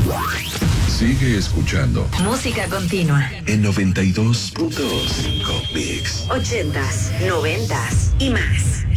Sigue escuchando. Música continua. En 92.5 Mix. 80s, 90s y más.